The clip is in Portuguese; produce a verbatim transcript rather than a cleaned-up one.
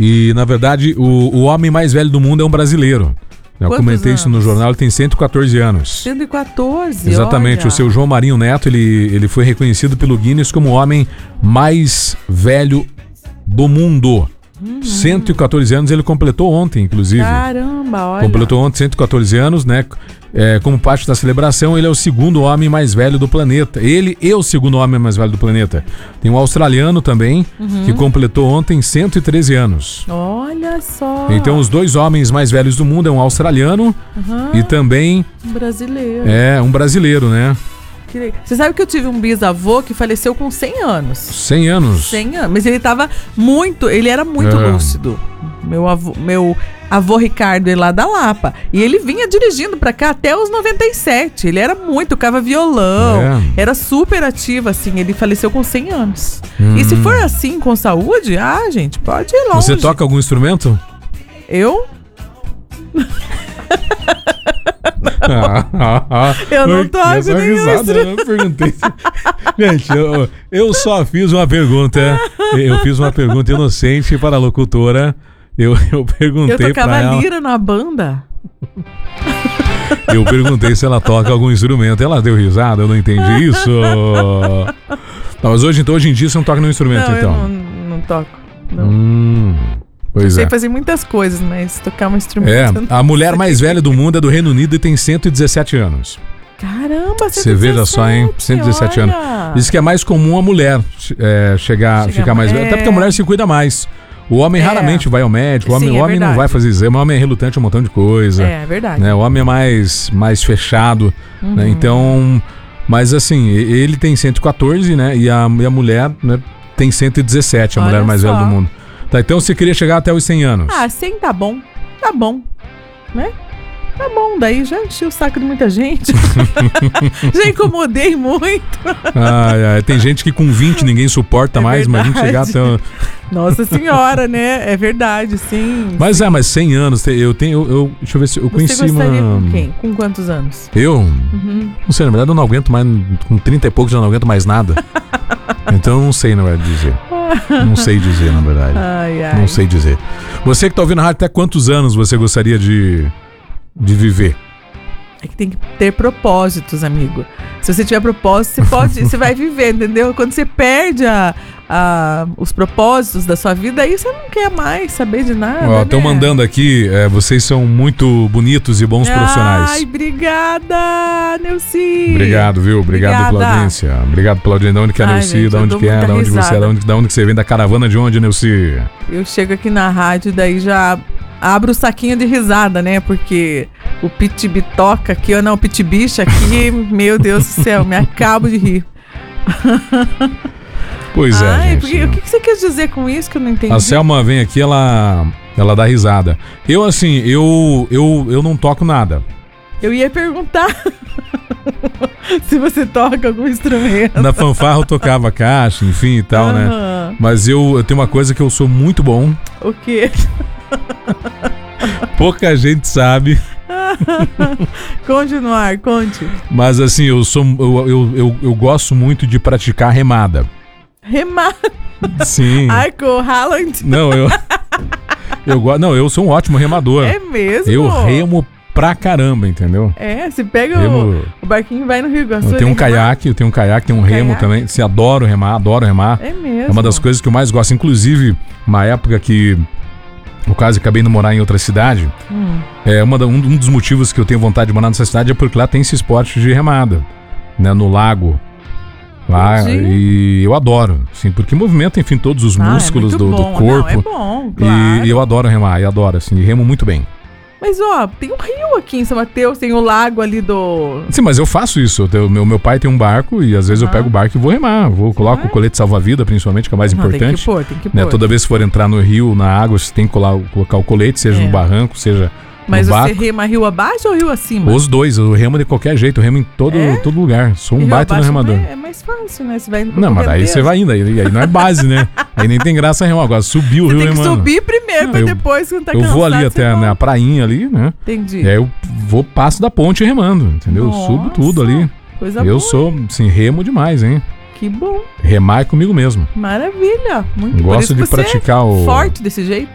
E, na verdade, o, o homem mais velho do mundo é um brasileiro. Eu Quantos comentei isso no anos? jornal, ele tem cento e quatorze anos. cento e quatorze, Exatamente, olha. o seu João Marinho Neto, ele, ele foi reconhecido pelo Guinness como o homem mais velho do mundo. Uhum. cento e quatorze anos, ele completou ontem, inclusive. Caramba, olha. Completou ontem cento e quatorze anos, né? É, como parte da celebração, ele é o segundo homem mais velho do planeta. Ele é o segundo homem mais velho do planeta. Tem um australiano também, uhum. que completou ontem cento e treze anos. Olha só. Então, os dois homens mais velhos do mundo é um australiano uhum. e também... Um brasileiro. É, um brasileiro, né? Você sabe que eu tive um bisavô que faleceu com cem anos. cem anos? cem anos. Mas ele tava muito... Ele era muito é. lúcido. Meu avô, meu avô Ricardo, ele lá da Lapa. E ele vinha dirigindo pra cá até os noventa e sete. Ele era muito, tocava violão. É. Era super ativo, assim. Ele faleceu com cem anos. Hum. E se for assim, com saúde, ah, gente, pode ir longe. Você toca algum instrumento? Eu? ah, ah, ah. Eu não toco nenhum risada, eu perguntei. Gente, eu, eu só fiz uma pergunta. Eu fiz uma pergunta inocente para a locutora. Eu, eu perguntei pra ela. Eu tocava lira na banda. Eu perguntei se ela toca algum instrumento. Ela deu risada, eu não entendi isso. Não, mas hoje, então, hoje em dia você não toca nenhum instrumento, não, então? Eu não, não toco. Não. Hum, pois eu sei é. fazer muitas coisas, mas tocar um instrumento. É, a mulher mais velha do mundo é do Reino Unido e tem cento e dezessete anos. Caramba, cento e dezessete, você veja só, hein? cento e dezessete olha. anos. Diz que é mais comum a mulher é, chegar, Chega ficar mais velha. É. Até porque a mulher se cuida mais. O homem é. raramente vai ao médico, o homem, Sim, é o homem não vai fazer exame, o homem é relutante a um montão de coisa. É, é verdade. Né? O homem é mais, mais fechado, uhum. né? Então, mas assim, ele tem cento e quatorze, né? E a, e a mulher, né, tem cento e dezessete, a Olha mulher mais só. velha do mundo. Tá, então você queria chegar até os cem anos. Ah, cem tá bom, tá bom, né? Tá bom, daí já enchi o saco de muita gente. Já incomodei muito. Ah, é, tem gente que com vinte ninguém suporta é mais, verdade. Mas a gente chegar até... Nossa senhora, né? É verdade, sim. Mas sim. é, mas cem anos, eu tenho, eu, eu, deixa eu ver se eu Você conheci gostaria uma... com quem? Com quantos anos? Eu? Uhum. Não sei, na verdade eu não aguento mais, com trinta e poucos eu não aguento mais nada. Então eu não sei, na verdade, dizer. Não sei dizer, na verdade. Ai, ai. Não sei dizer. Você que tá ouvindo a rádio, até quantos anos você gostaria de... de viver? É que tem que ter propósitos, amigo. Se você tiver propósito, você pode, você vai viver, entendeu? Quando você perde a, a, os propósitos da sua vida, aí você não quer mais saber de nada. Ó, estão né? mandando aqui, é, vocês são muito bonitos e bons Ai, profissionais. Ai, obrigada, Neuci. Obrigado, viu? Obrigado Obrigada. pela audiência. Obrigado pela audiência. Da onde que é a Ai, Neuci? gente, Da onde eu que dou é? muita Da onde risada. você é? Da onde, da onde que você vem? Da caravana de onde, Neuci? Eu chego aqui na rádio, daí já abro o saquinho de risada, né? Porque o pitibitoca aqui, ou não, o pitibicha aqui, meu Deus do céu, me acabo de rir. Pois é, Ai, gente. porque, o que você quer dizer com isso que eu não entendi? A Selma vem aqui, ela, ela dá risada. Eu, assim, eu, eu, eu não toco nada. Eu ia perguntar se você toca algum instrumento. Na fanfarra eu tocava caixa, enfim e tal, uhum. né? Mas eu, eu tenho uma coisa que eu sou muito bom. O quê? Pouca gente sabe. Conte no ar, conte. Mas assim, eu sou eu, eu, eu, eu gosto muito de praticar remada. Remada? Sim. Arco Haaland? Não, eu eu não, eu sou um ótimo remador. É mesmo? Eu remo pra caramba, entendeu? É, você pega remo... o, o barquinho e vai no Rio Iguaçu. Eu tenho um caiaque, eu tenho um caiaque, tenho um, um remo caiaque? também. Você adoro remar, adoro remar. É mesmo? É uma das coisas que eu mais gosto. Inclusive, uma época que no caso, eu acabei de morar em outra cidade. Hum. É, uma da, um, um dos motivos que eu tenho vontade de morar nessa cidade é porque lá tem esse esporte de remada, né, no lago. Lá, e eu adoro, assim, porque movimenta, enfim, todos os ah, músculos é do, do corpo. Não, é bom, claro. E, e eu adoro remar, e adoro, assim, e remo muito bem. Mas, ó, tem um rio aqui em São Mateus, tem o lago ali do... Sim, mas eu faço isso. O meu, meu pai tem um barco e às vezes ah. eu pego o barco e vou remar. Vou coloco ah. o colete salva-vida, principalmente, que é o mais Não, importante. tem que pôr, tem que pôr. Né? Toda vez que for entrar no rio, na água, você tem que colar, colocar o colete, seja é. no barranco, seja mas no barco. Mas você rema rio abaixo ou rio acima? Os dois, eu remo de qualquer jeito, eu remo em todo, é? todo lugar. Sou um baita no remador. É, é mais fácil, né? Você vai indo pro Não, mas aí você vai indo, aí, aí não é base, né? Aí nem tem graça remar. Agora subiu o rio remando. Tem que subir primeiro, não, pra eu, depois, quando tá Eu cansado, vou ali até na prainha ali, né? Entendi. E aí eu vou, passo da ponte remando, entendeu? Nossa, eu subo tudo ali. Coisa eu boa, sou, assim, remo demais, hein? Que bom. Remar é comigo mesmo. Maravilha. Muito Gosto de por isso praticar você é o... forte desse jeito.